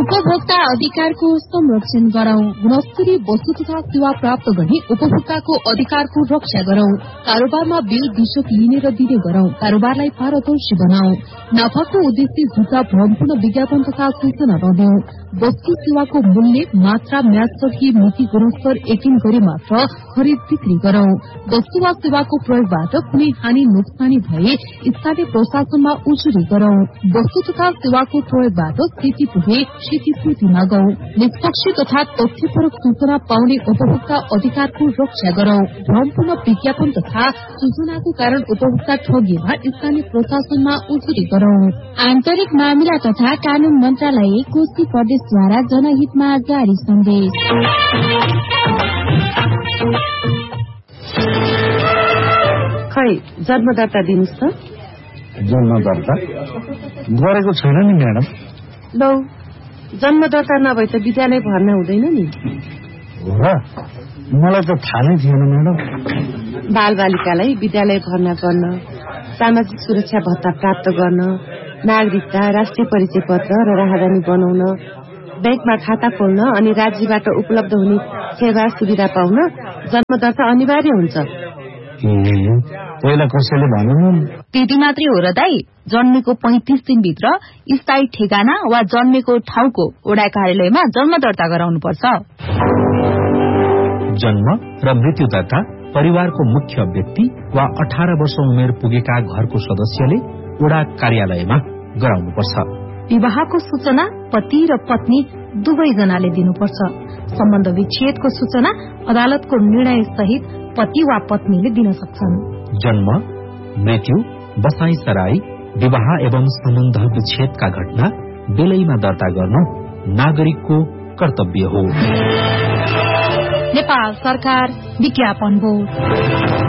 उपभोक्ता अधिकारको संरक्षण गरौं। गुणस्तरीय वस्तु तथा सेवा प्राप्त गर्ने उपभोक्ताको अधिकारको रक्षा गरौं। कारोबारमा बिल विशत लिने र दिने गरौं। कारोबारलाई पारदर्शी बनाऊ। नाफाको उद्देश्य झुटा भ्रमपूर्ण विज्ञापन तथा सूचना नदेऊ। वस्तु सेवाको मूल्य मात्रा म्याचसकी मिति गुणस्तर यकिन गरी मात्र खरिद बिक्री गरौं। वस्तु वा सेवाको प्रयोगबाट कुनै हानि नोक्सानी भए स्थानीय प्रशासनमा उजुरी गरौं। वस्तु तथा सेवाको प्रयोगबाट क्षति पुगे क्षतिपूर्ति मागौं। निष्पक्ष तथा तथ्यपरक सूचना पाउने उपभोक्ता अधिकारको रक्षा गरौं। भ्रमपूर्ण विज्ञापन तथा सूचनाको कारण उपभोक्ता ठगिएमा स्थानीय प्रशासनमा उजुरी गरौं। आन्तरिक मामिला तथा कानून मन्त्रालय कोशी प्रदेशद्वारा जनहितमा जारी सन्देश। खै जन्मदर्ता दिनुस् त। जन्मदर्ता गरेको छैन नि म्याडम। लौ जन्मदर्ता नभए त विद्यालय भर्ना हुँदैन नि। हो र, मलाई त थाहा नै थिएन म्याडम। बालबालिकालाई विद्यालय भर्ना गर्न, सामाजिक सुरक्षा भत्ता प्राप्त गर्न, नागरिकता, राष्ट्रिय परिचय पत्र र राहदानी बनाउन, बैंकमा खाता खोल्न अनि राज्यबाट उपलब्ध हुने सेवा सुविधा पाउन जन्मदर्ता अनिवार्य हुन्छ। पहिला कसैले भन्नु त्यति मात्रै हो र दाई? जन्मेको 35 दिनभित्र स्थायी ठेगाना वा जन्मेको ठाउँको वडा कार्यालयमा जन्म दर्ता गराउनुपर्छ। जन्म र मृत्यु दर्ता परिवारको मुख्य व्यक्ति वा 18 वर्ष उमेर पुगेका घरको सदस्यले वडा कार्यालयमा गराउनुपर्छ। विवाहको सूचना पति र पत्नी दुवैजनाले दिनुपर्छ। सम्बन्ध विच्छेदको सूचना अदालतको निर्णय सहित पति वा पत्नीले दिन सक्छन्। जन्म, मृत्यु, बसाई सराई, विवाह एवं सम्बन्ध विच्छेदका घटना बेलैमा दर्ता गर्नु नागरिकको कर्तव्य हो। नेपाल सरकार विज्ञापन बोर्ड।